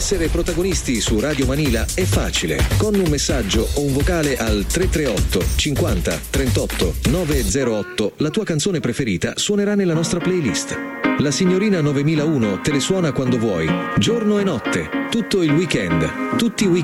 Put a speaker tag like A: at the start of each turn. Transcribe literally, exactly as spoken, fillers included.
A: Essere protagonisti su Radio Manila è facile. Con un messaggio o un vocale al tre tre otto cinquanta trentotto novecentootto la tua canzone preferita suonerà nella nostra playlist. La signorina novemilauno te le suona quando vuoi, giorno e notte, tutto il weekend, tutti i weekend.